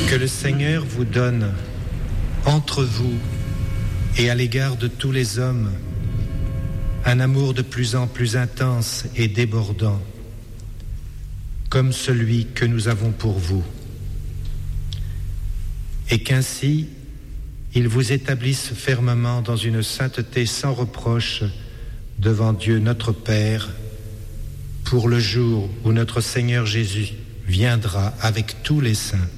Que le Seigneur vous donne entre vous et à l'égard de tous les hommes un amour de plus en plus intense et débordant, comme celui que nous avons pour vous. Et qu'ainsi, il vous établisse fermement dans une sainteté sans reproche devant Dieu notre Père, pour le jour où notre Seigneur Jésus viendra avec tous les saints.